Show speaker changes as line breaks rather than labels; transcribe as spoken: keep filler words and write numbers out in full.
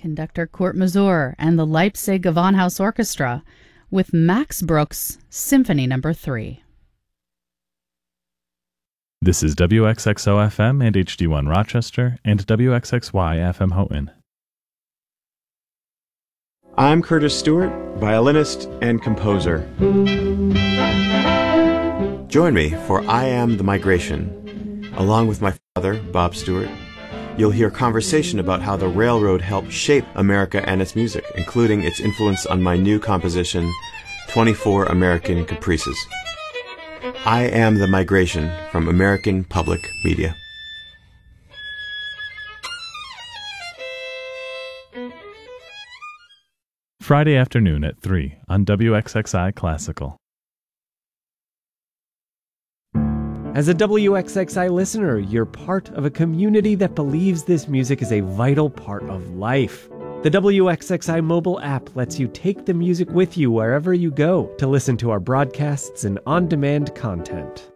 conductor Kurt Masur and the Leipzig Gewandhaus Orchestra with Max Bruch's Symphony Number three.
This is W X X O F M and H D one Rochester and W X X Y F M Houghton.
I'm Curtis Stewart, violinist and composer. Join me for I Am the Migration. Along with my father, Bob Stewart, you'll hear conversation about how the railroad helped shape America and its music, including its influence on my new composition, twenty-four American Caprices. I Am the Migration from American Public Media.
Friday afternoon at three on W X X I Classical.
As a W X X I listener, you're part of a community that believes this music is a vital part of life. The W X X I mobile app lets you take the music with you wherever you go to listen to our broadcasts and on-demand content.